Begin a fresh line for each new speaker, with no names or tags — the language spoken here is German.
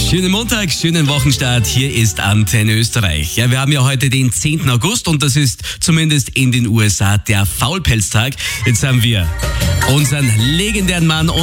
Schönen Montag, schönen Wochenstart. Hier ist Antenne Österreich. Ja, wir haben ja heute den 10. August und das ist zumindest in den USA der Faulpelztag. Jetzt haben wir unseren legendären Mann